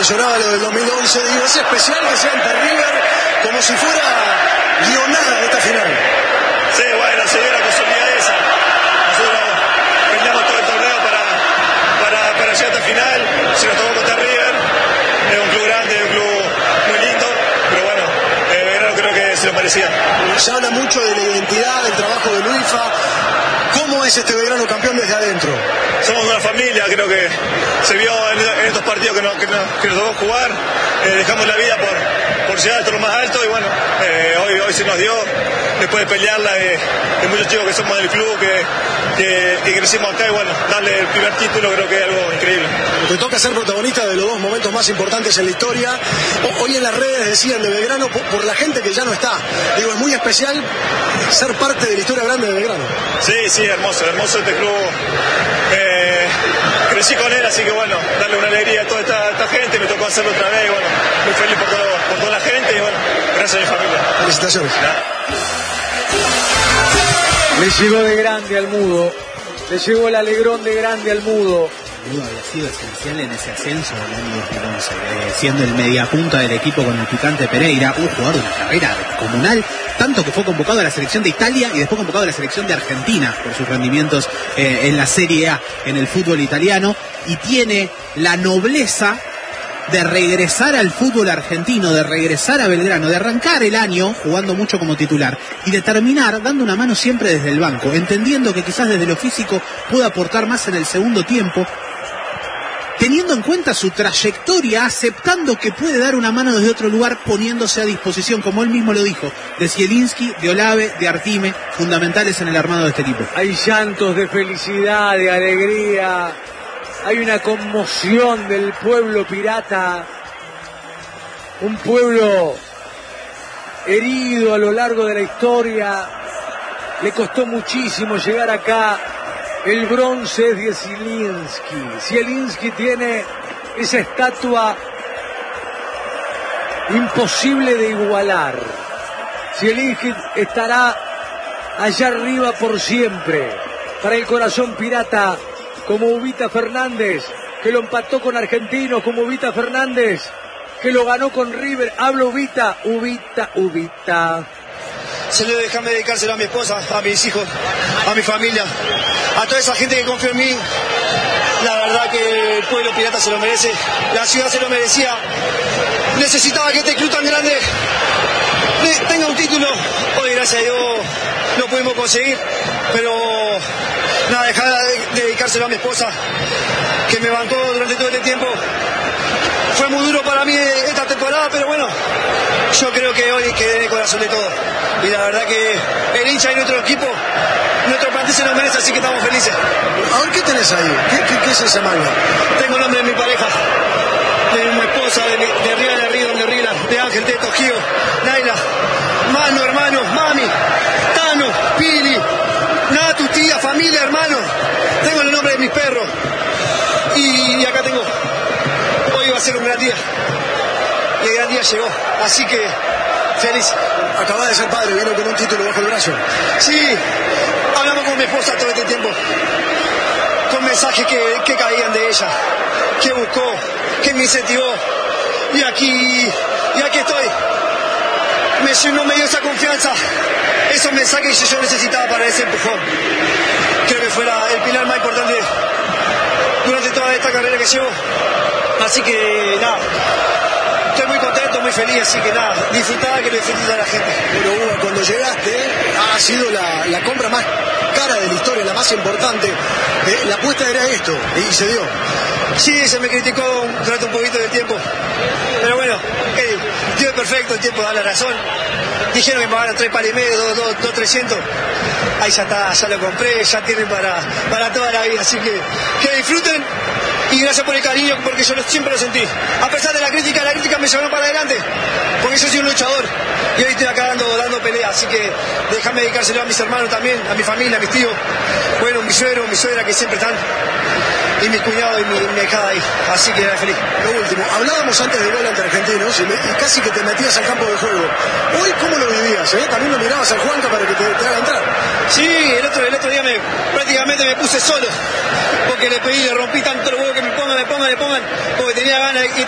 mencionaba lo del 2011, digo, es especial que sea ante River como si fuera guionada esta final. Sí, bueno, se dio la posibilidad esa. Nosotros peleamos todo el torneo para llegar hasta final, se nos tocó contra River, es un club grande, es un club muy lindo, pero bueno, Belgrano creo que se lo merecía. Se habla mucho de la identidad, del trabajo de Luifa. ¿Cómo es este Belgrano campeón desde adentro? Somos una familia, creo que se vio en estos partidos que nos tocó jugar, dejamos la vida por llegar hasta lo más alto y bueno, hoy se nos dio, después de pelearla de muchos chicos que somos del club, que crecimos acá y bueno, darle el primer título creo que es algo increíble. Te toca ser protagonista de los dos momentos más importantes en la historia. Hoy en las redes decían de Belgrano por la gente que ya no está. Digo, es muy especial ser parte de la historia grande de Belgrano. Sí, hermoso este club. Crecí con él, así que bueno, darle una alegría a toda esta gente, me tocó hacerlo otra vez y bueno, muy feliz por toda la gente y bueno, gracias a mi familia. Felicitaciones. Le llegó de grande al Mudo, le llegó el alegrón de grande al Mudo. Mudo había sido esencial en ese ascenso del año 2011, siendo el mediapunta del equipo con el Picante Pereira, un jugador de una carrera comunal, tanto que fue convocado a la selección de Italia y después convocado a la selección de Argentina por sus rendimientos en la Serie A, en el fútbol italiano, y tiene la nobleza de regresar al fútbol argentino, de regresar a Belgrano, de arrancar el año jugando mucho como titular y de terminar dando una mano siempre desde el banco, entendiendo que quizás desde lo físico pueda aportar más en el segundo tiempo, teniendo en cuenta su trayectoria, aceptando que puede dar una mano desde otro lugar, poniéndose a disposición, como él mismo lo dijo, de Zielinski, de Olave, de Artime, fundamentales en el armado de este equipo. Hay llantos de felicidad, de alegría, hay una conmoción del pueblo pirata, un pueblo herido a lo largo de la historia, le costó muchísimo llegar acá. El bronce es de Zielinski. Zielinski tiene esa estatua imposible de igualar. Zielinski estará allá arriba por siempre. Para el corazón pirata, como Ubita Fernández, que lo empató con Argentinos, como Ubita Fernández, que lo ganó con River. Hablo Ubita. Señor, déjame dedicárselo a mi esposa, a mis hijos, a mi familia, a toda esa gente que confió en mí. La verdad que el pueblo pirata se lo merece, la ciudad se lo merecía. Necesitaba que este club tan grande tenga un título. Hoy, gracias a Dios, lo pudimos conseguir, pero nada, dejar de dedicárselo a mi esposa, que me bancó durante todo este tiempo. Fue muy duro para mí esta temporada, pero bueno, yo creo que hoy quedé en el corazón de todos. Y la verdad que el hincha y nuestro equipo, nuestro plantel se lo merece, así que estamos felices. A ver, ¿qué tenés ahí? ¿Qué es esa manga? Tengo el nombre de mi pareja, de mi esposa, de Riva de Rila, de Ángel, de Toquío, Naila, Mano, hermano, Mami, Tano, Pili, Natu, tía, familia, hermano. Tengo el nombre de mis perros. Y acá tengo. Hoy va a ser un gran día. El gran día llegó. Así que feliz. Acabás de ser padre, vino con un título bajo el brazo. Sí, hablamos con mi esposa todo este tiempo. Con mensajes que caían de ella, que buscó, que me incentivó. Y aquí estoy. No me dio esa confianza, esos mensajes que yo necesitaba para ese empujón. Creo que fue el pilar más importante durante toda esta carrera que llevo. Así que nada, estoy muy contento, muy feliz, así que nada, disfrutaba que lo disfrute a la gente. Pero Hugo, cuando llegaste, ha sido la compra más cara de la historia, la más importante. La apuesta era esto, y se dio. Sí, se me criticó durante un poquito de tiempo, pero bueno, el tiempo es perfecto, el tiempo da la razón. Dijeron que me pagaron 3 pares y medio, 300. Ahí ya está, ya lo compré, ya tienen para toda la vida, así que disfruten. Y gracias por el cariño, porque yo siempre lo sentí. A pesar de la crítica me llevaron para adelante, porque yo soy un luchador. Y hoy estoy acá dando pelea, así que déjame dedicárselo a mis hermanos también, a mi familia, a mis tíos. Bueno, mi suegro, mi suegra, que siempre están. Y mi cuñado y mi hijada ahí. Así que era feliz. Lo último, hablábamos antes del gol ante Argentinos y casi que te metías al campo de juego. Hoy, ¿cómo lo vivías? También lo mirabas al Juanca para que te haga entrar. Sí, el otro día prácticamente me puse solo, porque le rompí tanto los huevos que me pongan, porque tenía ganas.